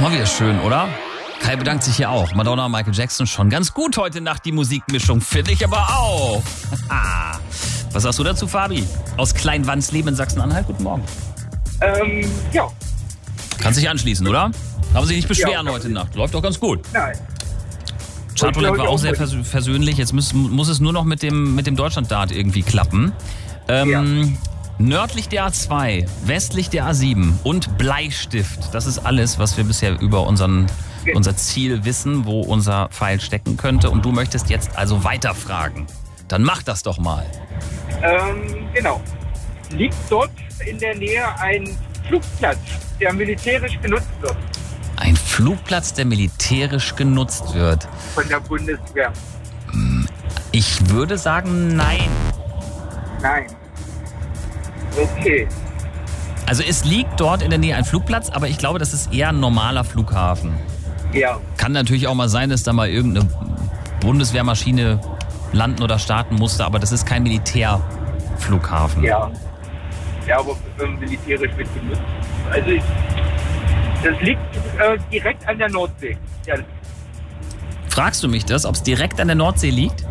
Mal wieder schön, oder? Kai bedankt sich hier auch. Madonna und Michael Jackson schon ganz gut heute Nacht, die Musikmischung. Finde ich aber auch. Was sagst du dazu, Fabi? Aus Kleinwandsleben in Sachsen-Anhalt. Guten Morgen. Ja. Kannst dich anschließen, oder? Aber sich nicht beschweren heute Nacht. Läuft doch ganz gut. Nein. Chartolette war auch sehr versöhnlich. Jetzt muss es nur noch mit dem Deutschland-Dart irgendwie klappen. Nördlich der A2, westlich der A7 und Bleistift. Das ist alles, was wir bisher über unser Ziel wissen, wo unser Pfeil stecken könnte. Und du möchtest jetzt also weiterfragen. Dann mach das doch mal. Genau. Liegt dort in der Nähe ein Flugplatz, der militärisch genutzt wird? Ein Flugplatz, der militärisch genutzt wird. Von der Bundeswehr. Ich würde sagen, nein. Nein. Okay. Also es liegt dort in der Nähe ein Flugplatz, aber ich glaube, das ist eher ein normaler Flughafen. Ja. Kann natürlich auch mal sein, dass da mal irgendeine Bundeswehrmaschine landen oder starten musste, aber das ist kein Militärflughafen. Ja. Ja, aber militärisch wird genutzt. Also das liegt direkt an der Nordsee. Ja. Fragst du mich das, ob es direkt an der Nordsee liegt?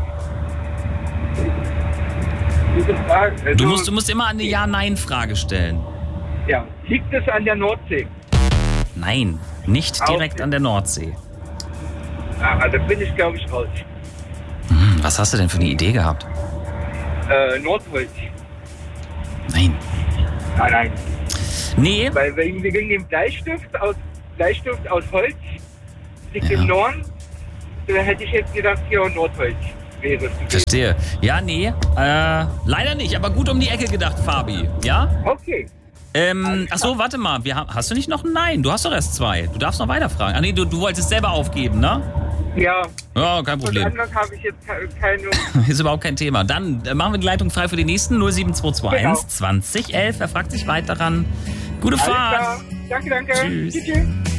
Gute Frage. Also, Du musst immer eine Ja-Nein-Frage stellen. Ja. Liegt es an der Nordsee? Nein, nicht direkt an der Nordsee. Da bin ich, glaube ich, raus. Was hast du denn für eine Idee gehabt? Nordholz. Nein. Nein. Nee. Weil wegen dem Bleistift aus Holz liegt im Norden, da hätte ich jetzt gedacht, hier Nordholz wäre es. Verstehe. Ja, nee, leider nicht, aber gut um die Ecke gedacht, Fabi. Ja? Okay. Achso, warte mal, hast du nicht noch ein Nein? Du hast doch erst 2. Du darfst noch weiterfragen. Ah nee, du wolltest selber aufgeben, ne? Ja. Ja, kein Problem. Und anderen habe ich jetzt keine... Ist überhaupt kein Thema. Dann machen wir die Leitung frei für die nächsten 07221 Genau. 2011. Wer fragt sich weiter ran? Gute Alles Fahrt. klar. Danke. Tschüss. Tschüss.